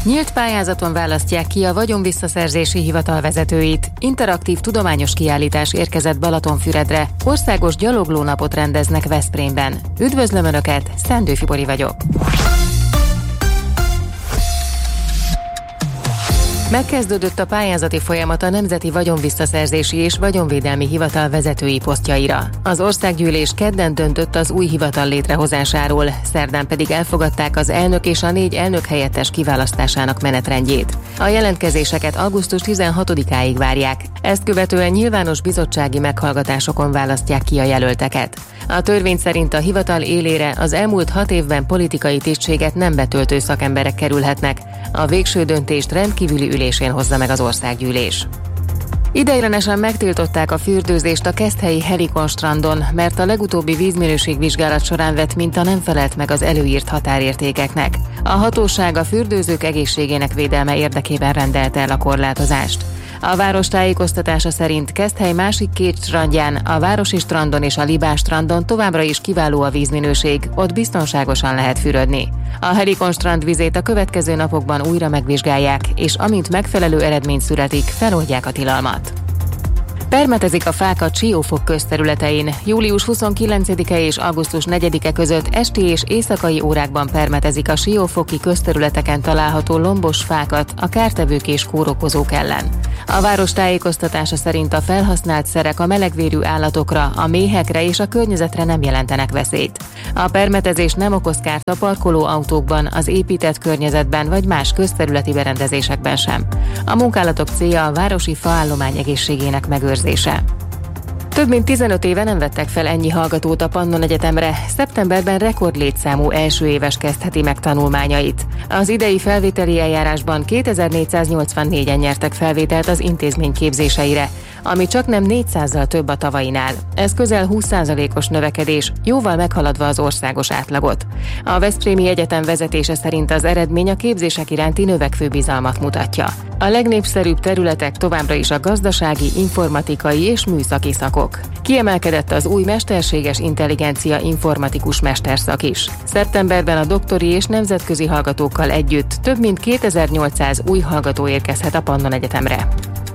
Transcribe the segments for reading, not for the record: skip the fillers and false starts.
Nyílt pályázaton választják ki a vagyonvisszaszerzési hivatal vezetőit. Interaktív tudományos kiállítás érkezett Balatonfüredre. Országos gyaloglónapot rendeznek Veszprémben. Üdvözlöm Önöket, Szendőfi Bori vagyok. Megkezdődött a pályázati folyamat a Nemzeti Vagyonvisszaszerzési és Vagyonvédelmi Hivatal vezetői posztjaira. Az országgyűlés kedden döntött az új hivatal létrehozásáról, szerdán pedig elfogadták az elnök és a 4 elnök helyettes kiválasztásának menetrendjét. A jelentkezéseket augusztus 16-áig várják, ezt követően nyilvános bizottsági meghallgatásokon választják ki a jelölteket. A törvény szerint a hivatal élére az elmúlt 6 évben politikai tisztséget nem betöltő szakemberek kerülhetnek. A végső döntést rendkívüli ülésén hozza meg az országgyűlés. Ideiglenesen megtiltották a fürdőzést a keszthelyi Helikon strandon, mert a legutóbbi vízminőségvizsgálat során vett minta nem felelt meg az előírt határértékeknek. A hatóság a fürdőzők egészségének védelme érdekében rendelte el a korlátozást. A város tájékoztatása szerint Keszthely másik 2 strandján, a Városi strandon és a Libás strandon továbbra is kiváló a vízminőség, ott biztonságosan lehet fürödni. A Helikon strand vizét a következő napokban újra megvizsgálják, és amint megfelelő eredmény születik, feloldják a tilalmat. Permetezik a fákat Siófok közterületein. Július 29-e és augusztus 4-e között esti és éjszakai órákban permetezik a siófoki közterületeken található lombos fákat a kártevők és kórokozók ellen. A város tájékoztatása szerint a felhasznált szerek a melegvérű állatokra, a méhekre és a környezetre nem jelentenek veszélyt. A permetezés nem okoz kárt a parkoló autókban, az épített környezetben vagy más közterületi berendezésekben sem. A munkálatok célja a városi faállomány egészségének megőrzése. Több mint 15 éve nem vettek fel ennyi hallgatót a Pannon Egyetemre. Szeptemberben rekordlétszámú első éves kezdheti meg tanulmányait. Az idei felvételi eljárásban 2484-en nyertek felvételt az intézmény képzéseire, ami csaknem 400-zal több a tavainál. Ez közel 20%-os növekedés, jóval meghaladva az országos átlagot. A Veszprémi Egyetem vezetése szerint az eredmény a képzések iránti növekvő bizalmat mutatja. A legnépszerűbb területek továbbra is a gazdasági, informatikai és műszaki szakok. Kiemelkedett az új mesterséges intelligencia informatikus mesterszak is. Szeptemberben a doktori és nemzetközi hallgatókkal együtt több mint 2800 új hallgató érkezhet a Pannon Egyetemre.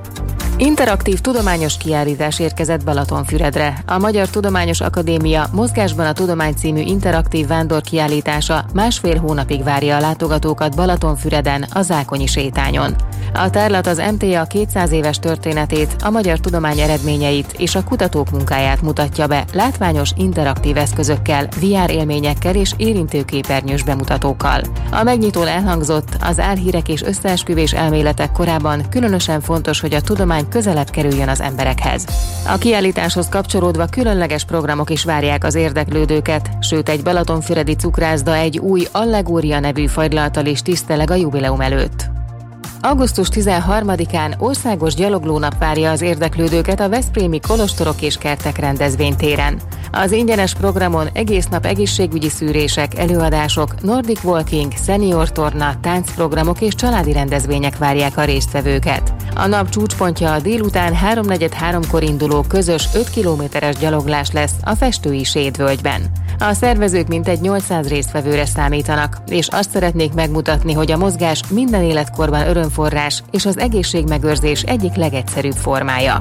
Interaktív tudományos kiállítás érkezett Balatonfüredre. A Magyar Tudományos Akadémia Mozgásban a Tudomány című interaktív vándorkiállítása 1,5 hónapig várja a látogatókat Balatonfüreden, a Zákonyi sétányon. A tárlat az MTA 200 éves történetét, a magyar tudomány eredményeit és a kutatók munkáját mutatja be látványos interaktív eszközökkel, VR élményekkel és érintőképernyős bemutatókkal. A megnyitón elhangzott, az álhírek és összeesküvés elméletek korában különösen fontos, hogy a tudomány közelebb kerüljön az emberekhez. A kiállításhoz kapcsolódva különleges programok is várják az érdeklődőket, sőt egy balatonfüredi cukrászda egy új Allegória nevű fagylalttal is tiszteleg a jubileum előtt. Augusztus 13-án országos gyaloglónap várja az érdeklődőket a veszprémi Kolostorok és Kertek rendezvénytéren. Az ingyenes programon egész nap egészségügyi szűrések, előadások, Nordic Walking, senior torna, táncprogramok és családi rendezvények várják a résztvevőket. A nap csúcspontja a délután 3:43-kor induló közös 5 kilométeres gyaloglás lesz a Festői Séd-völgyben. A szervezők mintegy 800 résztvevőre számítanak, és azt szeretnék megmutatni, hogy a mozgás minden életkorban örömforrás és az egészségmegőrzés egyik legegyszerűbb formája.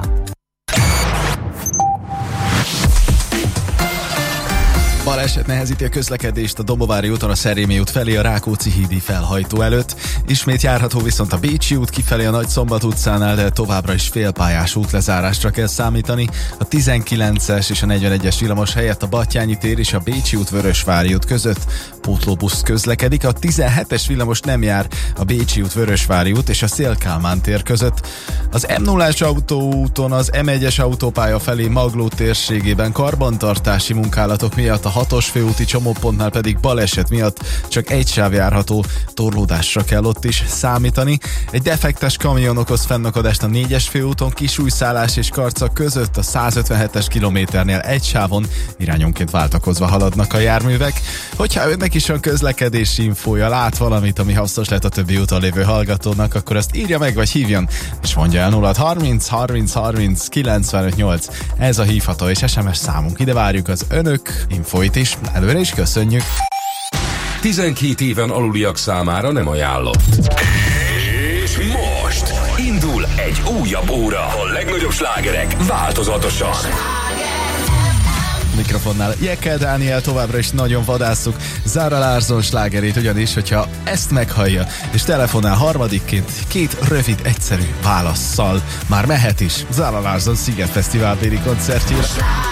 Baleset nehezíti a közlekedést a Dobovári úton a Szerémi út felé a Rákóczi-hídi felhajtó előtt. Ismét járható viszont a Bécsi út kifelé a Nagyszombat utcánál, de továbbra is félpályás útlezárásra kell számítani. A 19-es és a 41-es villamos helyett a Battyányi tér és a Bécsi út Vörösvári út között pótlóbusz közlekedik. A 17-es villamos nem jár a Bécsi út Vörösvári út és a Széll-Kálmán tér között. Az M0-as autóúton az M1-es autópálya felé Magló térségében karbantartási munkálatok miatt, a 6-os főúti csomópontnál pedig baleset miatt csak egy sáv járható, torlódásra kell ott is számítani. Egy defektes kamion okoz fennakadást a 4-es főúton Kisújszállás és Karcag között, a 157-es kilométernél egy sávon irányonként váltakozva haladnak a járművek. Hogyha önnek is van közlekedési infója, lát valamit, ami hasznos lehet a többi úton lévő hallgatónak, akkor azt írja meg vagy hívjon, és mondja el 0630 30 30 95 8. Ez a hívható és SMS számunk. Ide várjuk az önök infóit is. Előre is köszönjük! 12 éven aluliak számára nem ajánlott. És most indul egy újabb óra. A legnagyobb slágerek változatosan. Mikrofonnál Jekkel Dániel, továbbra is nagyon vadásszuk Zara Larsson slágerét, ugyanis, hogyha ezt meghallja, és telefonál harmadikként 2 rövid, egyszerű válasszal, már mehet is Zara Larsson Sziget Fesztiválbéli koncertjére.